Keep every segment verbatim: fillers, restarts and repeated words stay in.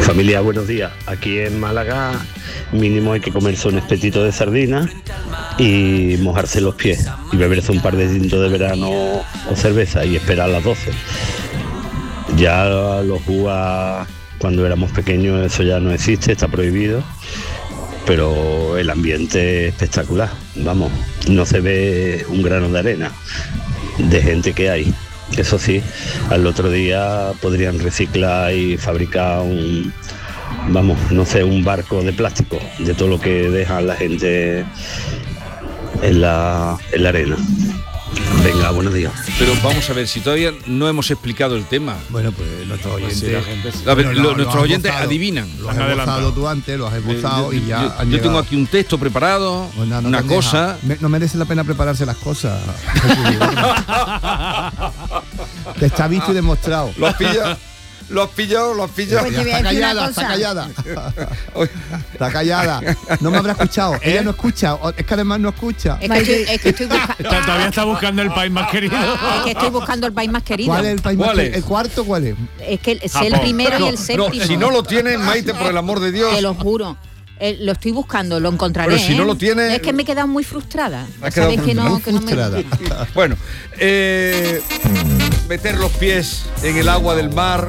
Familia, buenos días. Aquí en Málaga mínimo hay que comerse un espetito de sardina y mojarse los pies y beberse un par de tintos de verano o cerveza y esperar a las doce. Ya los jugos cuando éramos pequeños eso ya no existe, está prohibido, pero el ambiente es espectacular. Vamos, no se ve un grano de arena de gente que hay. Eso sí, al otro día podrían reciclar y fabricar un, vamos, no sé, un barco de plástico de todo lo que deja la gente en la, en la arena. Venga, buenos días. Pero vamos a ver, si todavía no hemos explicado el tema. Bueno, pues nuestros oyentes, pues sí, gente, a ver, bueno, lo, lo, nuestros lo oyentes esbozado, adivinan. Lo has esbozado tú antes, lo has esbozado eh, y ya yo, han yo tengo aquí un texto preparado, pues nada, no una cosa. Me, no merece la pena prepararse las cosas. Te está visto y demostrado. Lo has pillado. Lo has pillado, lo has pillado. Pues está callada, está callada. Está callada. No me habrá escuchado. ¿Eh? Ella no escucha. Es que además no escucha. Es que estoy, es que estoy buscando. Todavía está buscando el país más querido. Es que estoy buscando el país más querido. ¿Cuál es el país más querido? ¿El cuarto cuál es? Es que sé el primero no, y el séptimo. No, si no lo tienes, Maite, por el amor de Dios. Te lo juro. Eh, lo estoy buscando, lo encontraré. Pero si ¿eh? no lo tienes. Es que me he quedado muy frustrada. Has quedado ¿Sabes que no, muy que no me... Bueno, eh, meter los pies en el agua del mar,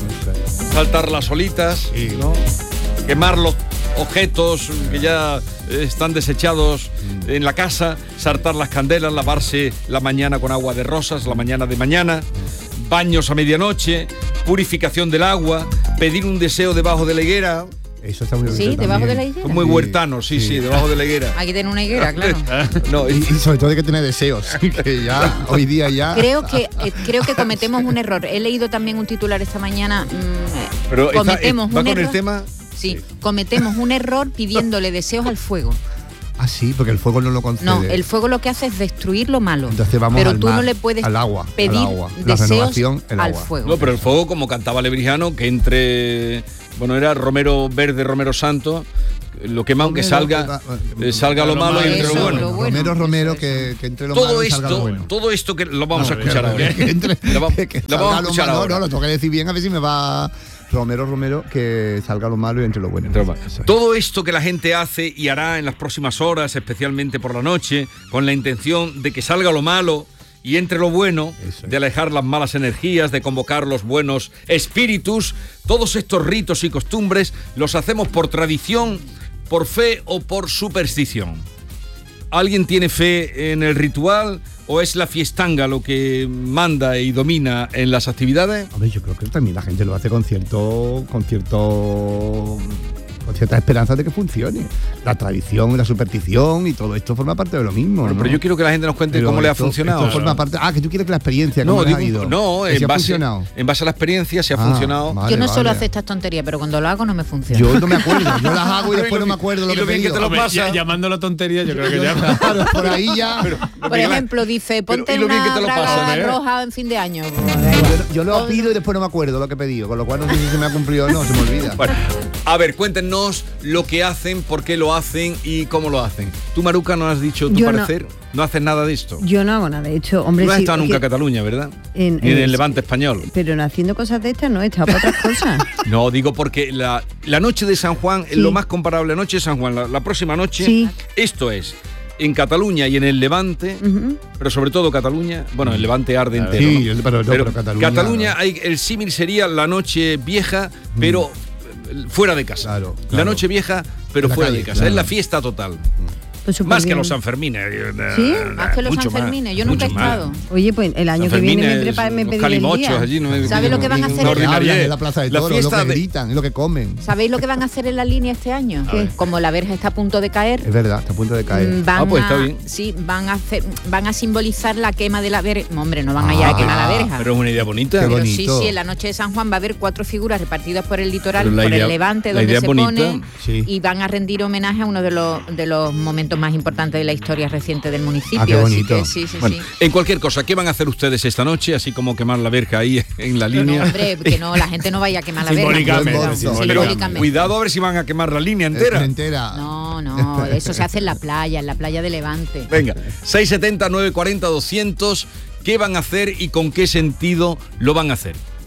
saltar las olitas, sí, ¿no? Quemar los objetos que ya están desechados en la casa, saltar las candelas, lavarse la mañana con agua de rosas, la mañana de mañana, baños a medianoche, purificación del agua, pedir un deseo debajo de la higuera. Eso está muy bien. Sí, debajo de la higuera. Muy huertano, sí, sí, sí, debajo de la higuera. Aquí tiene una higuera, claro. No, y, y sobre todo hay que tener deseos, que ya hoy día ya. Creo que eh, creo que cometemos un error. He leído también un titular esta mañana. Mmm, Pero cometemos está, ¿va un con error. el tema? Sí, cometemos un error pidiéndole deseos al fuego. Ah, sí, porque el fuego no lo concede. No, el fuego lo que hace es destruir lo malo. Entonces vamos pero al tú mar, no le puedes al agua, pedir al agua. La deseos renovación, el al agua. fuego. No, pero el fuego, como cantaba Lebrijano, que entre, bueno, era Romero Verde, Romero Santo, lo quema aunque salga, eh, salga lo malo y entre lo bueno. Lo bueno. Romero, Romero, que, que entre lo todo malo y esto, salga lo bueno. Todo esto que lo vamos no, a escuchar que, ahora. Que entre, lo vamos, que lo vamos a escuchar lo malo, ahora. No, lo tengo que decir bien, a ver si me va... Romero, Romero, que salga lo malo y entre lo bueno. Entre lo todo esto que la gente hace y hará en las próximas horas, especialmente por la noche, con la intención de que salga lo malo y entre lo bueno, es. de alejar las malas energías, de convocar los buenos espíritus, todos estos ritos y costumbres los hacemos por tradición, por fe o por superstición. ¿Alguien tiene fe en el ritual o es la fiestanga lo que manda y domina en las actividades? Hombre, yo creo que también la gente lo hace con cierto, con cierto, con cierta esperanza de que funcione. La tradición, la superstición y todo esto forma parte de lo mismo. Bueno, ¿no? pero yo quiero que la gente nos cuente pero cómo esto, le ha funcionado. Esto forma parte. Ah, que tú quieres que la experiencia, no, cómo digo, le ha ido. No, en, si base, ha en base a la experiencia, si ha ah, funcionado. Vale, yo no vale. suelo hacer estas tonterías, pero cuando lo hago no me funciona. Yo no me acuerdo, yo las hago y después no me acuerdo lo y que lo bien que te lo Hombre, pasa. Ya, llamándolo tontería, yo creo que ya. Claro, por ahí ya. Pero, por ejemplo, dice, ponte pero, una te braga pasa, ¿eh? roja en fin de año. Yo, yo lo pido y después no me acuerdo lo que he pedido, con lo cual no sé si se me ha cumplido o no, se me olvida. Bueno, a ver, cuéntenos lo que hacen, por qué lo hacen y cómo lo hacen. Tú, Maruca, no has dicho tu yo parecer, no, no haces nada de esto. Yo no hago nada, de hecho, hombre, no has sí, estado nunca que, en Cataluña, ¿verdad? En, Ni en en el Levante español. Pero no haciendo cosas de estas, no, he estado para otras cosas. No, digo porque la, la noche de San Juan es sí. lo más comparable a la noche de San Juan. La, la próxima noche, sí. esto es en Cataluña y en el Levante, uh-huh. pero sobre todo Cataluña, bueno, el Levante arde entero. Sí, ¿no? pero, no, pero, pero Cataluña, Cataluña no. hay, el símil sería la noche vieja, pero mm. fuera de casa. Claro, claro. La noche vieja, pero fuera calle, de casa. claro. Es la fiesta total. Pues más bien. que los Sanfermines. ¿Sí? Más que los Sanfermines, yo nunca he estado. Oye, pues el año que viene me, prepa- me pediré el día. Allí, no, ¿sabes lo que van a hacer? No, en la Plaza de Toros, lo que de... gritan, lo que comen. ¿Sabéis lo que van a hacer en la línea este año? Como la verja está a punto de caer. Es verdad, está a punto de caer. Van ah, pues está a, bien. Sí, van a hacer, van a simbolizar la quema de la verja. Hombre, no van a ir a quemar la verja. Pero es una idea bonita. Qué Pero bonito. sí, sí, en la noche de San Juan va a haber cuatro figuras repartidas por el litoral, Pero la por idea- el Levante, la donde idea se bonita, pone, sí. y van a rendir homenaje a uno de los, de los momentos más importantes de la historia reciente del municipio. Ah, qué bonito. Así que sí, sí, Bueno, sí. en cualquier cosa, ¿qué van a hacer ustedes esta noche? Así como quemar la verja ahí en la Pero línea. no, hombre, que no, la gente no vaya a quemar la verja. Simbólicamente, Cuidado, simbólicamente. Pero simbólicamente. cuidado a ver si van a quemar la línea entera. entera. No, no, eso se hace en la playa, en la playa de Levante. Venga, seiscientos setenta, novecientos cuarenta, doscientos, ¿qué van a hacer y con qué sentido lo van a hacer?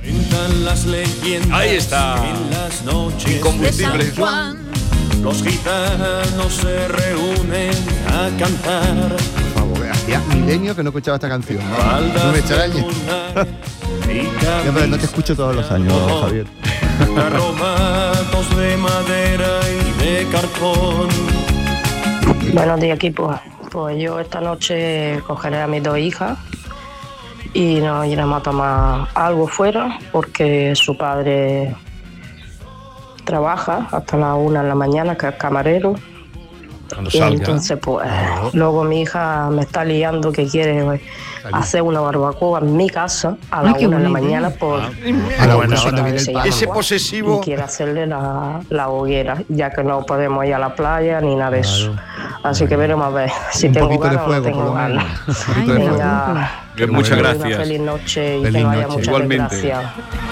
Ahí está. Incombustible. Los gitanos se reúnen a cantar. Por favor, hacía milenios que no escuchaba esta canción. No, no me extrañes. Ya, pero no te escucho todos los años, Javier. Aromatos de madera y de cartón. Buenos días, equipo. Pues yo esta noche cogeré a mis dos hijas y nos iremos a tomar algo fuera porque su padre trabaja hasta la una de la mañana, que es camarero. Cuando y salga. entonces pues oh. luego mi hija me está liando que quiere pues, hacer una barbacoa en mi casa a la una de la mañana por ah. a la buena hora. Ese posesivo. Y quiere hacerle la, la hoguera, ya que no podemos ir a la playa ni nada de eso. Claro. Así que veremos a ver si un tengo ganas o no fuego, tengo ganas. Ay, Venga, que muchas gracias. Una feliz noche y feliz que no haya noche. muchas Igualmente. desgracias.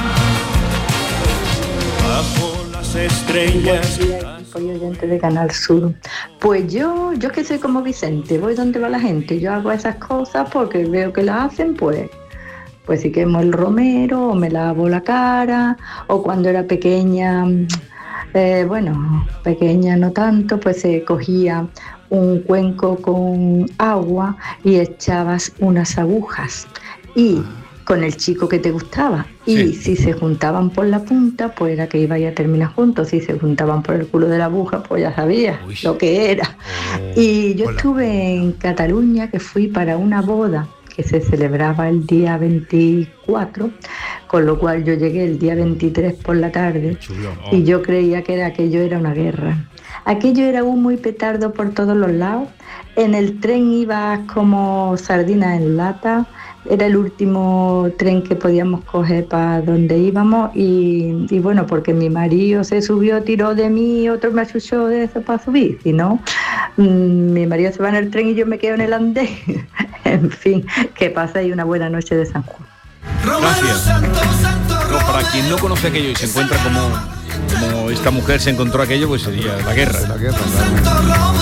Bajo las estrellas. Soy oyente de Canal Sur. Pues yo, yo que soy como Vicente, voy donde va la gente, yo hago esas cosas porque veo que las hacen, pues, pues si quemo el romero, o me lavo la cara, o cuando era pequeña, eh, bueno, pequeña no tanto, pues se cogía un cuenco con agua y echabas unas agujas y con el chico que te gustaba. Y sí. si se juntaban por la punta, pues era que iba a terminar juntos. Si se juntaban por el culo de la aguja, pues ya sabías Uy. lo que era. Oh. Y yo Hola. estuve en Cataluña, que fui para una boda que se celebraba el día veinticuatro, con lo cual yo llegué el día veintitrés por la tarde oh. y yo creía que era, aquello era una guerra. Aquello era humo y petardo por todos los lados. En el tren ibas como sardina en lata. Era el último tren que podíamos coger para donde íbamos y, y bueno, porque mi marido se subió, tiró de mí, otro me achuchó de eso para subir, si no, mmm, mi marido se va en el tren y yo me quedo en el andén. En fin, que paséis una buena noche de San Juan. Gracias. No, para quien no conoce aquello y se encuentra como, como esta mujer se encontró aquello, pues sería la guerra. La guerra, claro.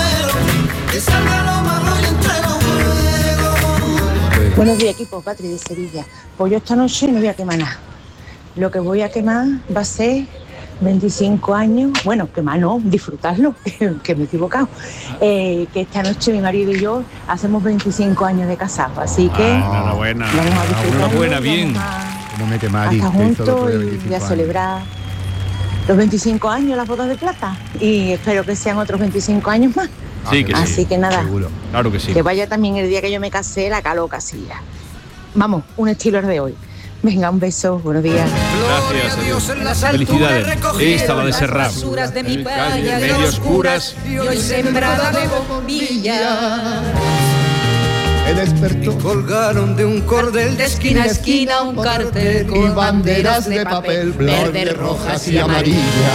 Buenos días, equipo, Patri de Sevilla. Pues yo esta noche no voy a quemar nada. Lo que voy a quemar va a ser veinticinco años, bueno, quemar no, disfrutarlo, que me he equivocado. Eh, que esta noche mi marido y yo hacemos veinticinco años de casados, así que ah, enhorabuena, vamos a disfrutar. Enhorabuena, bien. No me quemar hasta juntos y voy a celebrar los veinticinco años, las bodas de plata, y espero que sean otros veinticinco años más. Sí, que Así sí. que nada, Seguro. Claro que sí. Que vaya también el día que yo me casé, la caló casilla. Vamos, un estilo de hoy. Venga, un beso, buenos días. Gracias, adiós. Felicidades. Esta la de Serrat. De mi playa, medio oscuras. Y hoy sembrada de bombillas. El experto. Colgaron de un cordel de esquina a esquina un cartel con y banderas de papel, verde, rojas y amarillas.